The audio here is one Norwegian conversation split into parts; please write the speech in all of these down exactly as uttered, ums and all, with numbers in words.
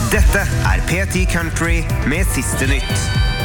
Dette er P ti Country med siste nytt.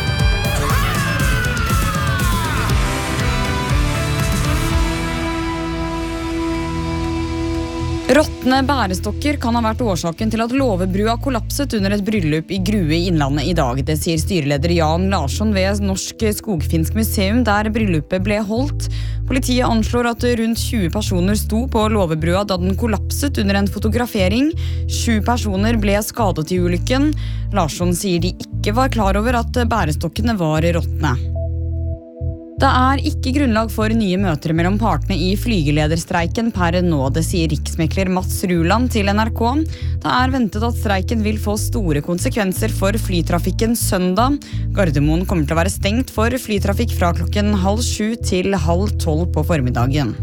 Råtne bærestokker kan ha vært årsaken til at Låvebrua kollapset under et bryllup i Grue i Innlandet i dag. Det sier styreleder Jan Larsson ved Norsk Skogfinsk museum, der bryllupet ble holdt. Politiet anslår at rundt tjue personer sto på Låvebrua da den kollapset under en fotografering. Sju personer ble skadet i ulykken. Larsson sier de ikke var klar over at bærestokkene var råtne. Det er ikke grunnlag for nye møter mellom partene i flygelederstreiken per nå, det sier riksmekler Mats Ruland til N R K. Det er ventet at streiken vil få store konsekvenser for flytrafikken søndag. Gardermoen kommer til å være stengt for flytrafikk fra klokken halv sju til halv tolv på formiddagen.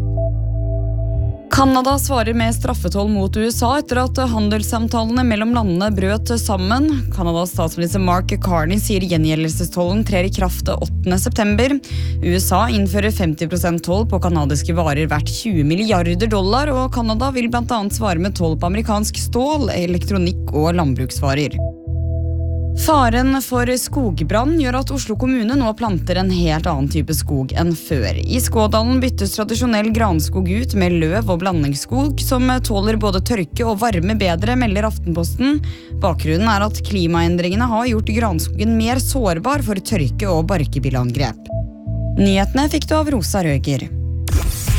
Kanada svarer med straffetoll mot U S A etter at handelssamtalene mellom landene brøt sammen. Kanadas statsminister Mark Carney sier gjengjeldelsestollen trer i kraft åttende september. U S A innfører femti prosent toll på kanadiske varer verdt tjue milliarder dollar, og Kanada vil blant annet svare med toll på amerikansk stål, elektronikk og landbruksvarer. Faren for skogbrann gjør at Oslo kommune nå planter en helt annen type skog enn før. I Skådalen byttes tradisjonell granskog ut med løv og blandingsskog som tåler både tørke og varme bedre, melder Aftenposten. Bakgrunnen er at klimaendringene har gjort granskogen mer sårbar for tørke og barkebilleangrep. Nyhetene fikk du av Rosa Røger.